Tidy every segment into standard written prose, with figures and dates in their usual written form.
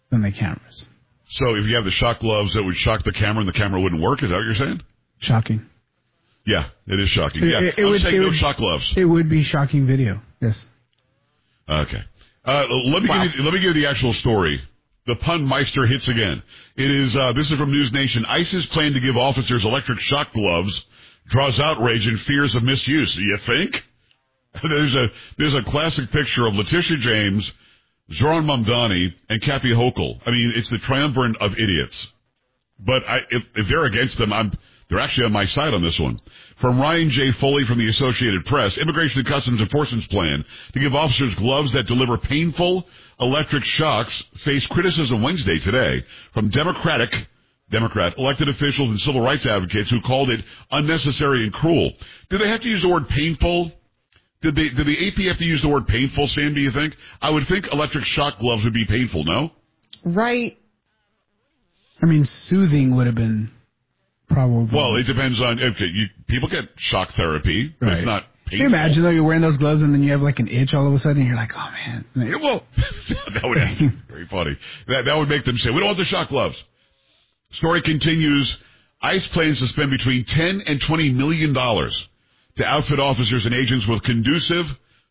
than the cameras. So if you have the shock gloves, that would shock the camera and the camera wouldn't work? Is that what you're saying? Shocking. Yeah, it is shocking. No shock gloves. It would be shocking video, yes. Okay. Let me give you the actual story. The pun meister hits again. It is, this is from News Nation. ISIS plan to give officers electric shock gloves draws outrage and fears of misuse. You think? There's a classic picture of Letitia James, Zoran Mamdani, and Kathy Hochul. I mean, it's the triumvirate of idiots. But if they're against them, they're actually on my side on this one. From Ryan J. Foley from the Associated Press, Immigration and Customs Enforcement's plan to give officers gloves that deliver painful electric shocks faced criticism Wednesday today from Democrat elected officials and civil rights advocates who called it unnecessary and cruel. Did they have to use the word painful? Did the AP have to use the word painful, Sam, do you think? I would think electric shock gloves would be painful, no? Right. I mean, soothing would have been probably. Well, it depends on, people get shock therapy. Right. It's not painful. Can you imagine, though, you're wearing those gloves and then you have like an itch all of a sudden and you're like, oh, man. Well, that would be very funny. That would make them say, we don't want the shock gloves. Story continues. ICE plans to spend between $10 and $20 million to outfit officers and agents with conductive,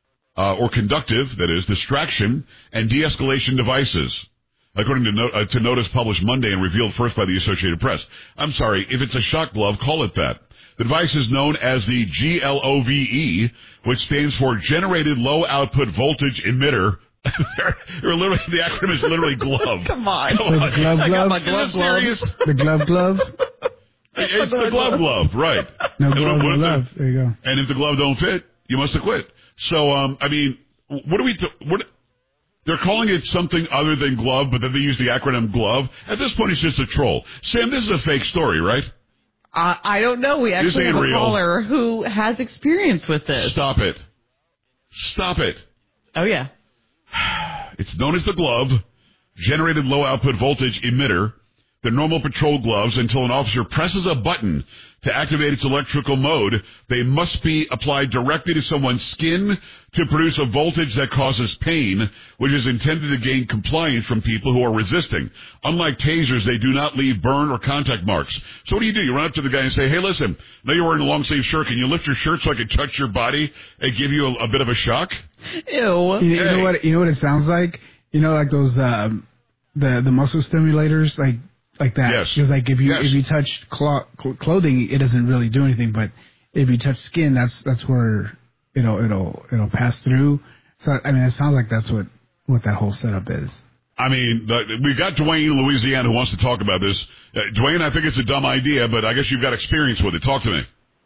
that is, distraction and de-escalation devices, according to notice published Monday and revealed first by the Associated Press. I'm sorry, if it's a shock glove, call it that. The device is known as the GLOVE, which stands for Generated Low Output Voltage Emitter. The acronym is literally GLOVE. Come on. The glove. I got my glove gloves. The glove. It's the glove, right. No glove. There you go. And if the glove don't fit, you must have quit. So, I mean, they're calling it something other than glove, but then they use the acronym GLOVE. At this point, it's just a troll. Sam, this is a fake story, right? I don't know. We actually have a caller who has experience with this. Stop it. Oh, yeah. It's known as the GLOVE, Generated Low Output Voltage Emitter. The normal patrol gloves, until an officer presses a button to activate its electrical mode, they must be applied directly to someone's skin to produce a voltage that causes pain, which is intended to gain compliance from people who are resisting. Unlike tasers, they do not leave burn or contact marks. So what do? You run up to the guy and say, hey, listen, I know you're wearing a long-sleeve shirt. Can you lift your shirt so I can touch your body and give you a bit of a shock? Ew. You know what it sounds like? You know, like those, the muscle stimulators, like that. Yes. Because like if you touch clothing, it doesn't really do anything. But if you touch skin, that's where it'll pass through. So I mean, it sounds like that's what that whole setup is. I mean, we got Dwayne in Louisiana who wants to talk about this. Dwayne, I think it's a dumb idea, but I guess you've got experience with it. Talk to me.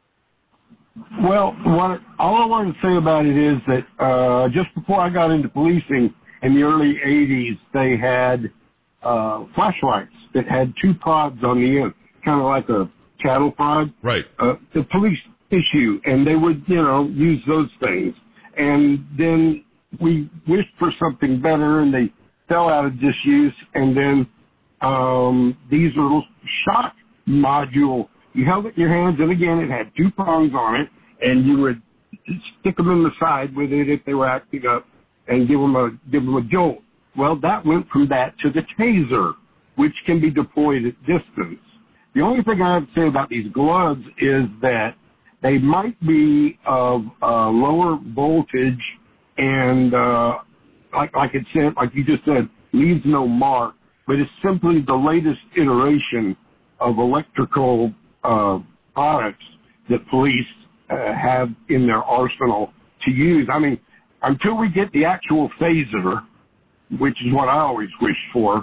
Well, all I wanted to say about it is that just before I got into policing in the early 80s, they had flashlights that had two prods on the end, kind of like a cattle prod. Right. The police issue, and they would, use those things. And then we wished for something better, and they fell out of disuse. And then these little shock module, you held it in your hands, and again, it had two prongs on it, and you would stick them in the side with it if they were acting up, and give them a jolt. Well, that went from that to the taser, which can be deployed at distance. The only thing I have to say about these gloves is that they might be of lower voltage and, like you just said, leaves no mark, but it's simply the latest iteration of electrical products that police have in their arsenal to use. I mean, until we get the actual phaser, which is what I always wish for,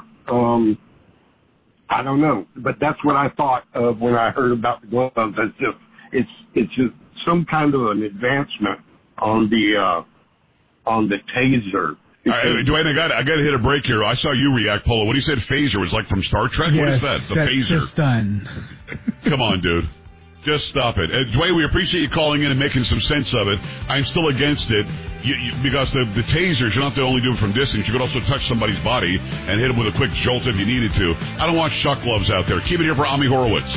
I don't know, but that's what I thought of when I heard about the gloves. It's just some kind of an advancement on the taser. All right, Dwayne, I got to hit a break here. I saw you react, Polo. What you said, phaser, was like from Star Trek? Yes, what is that? The phaser. Just done. Come on, dude. Just stop it. Dwayne, we appreciate you calling in and making some sense of it. I'm still against it because the tasers, you don't have to only do them from distance. You could also touch somebody's body and hit them with a quick jolt if you needed to. I don't want shock gloves out there. Keep it here for Ami Horowitz.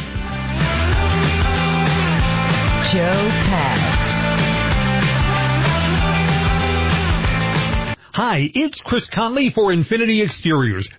Joe Pass. Hi, it's Chris Conley for Infinity Exteriors.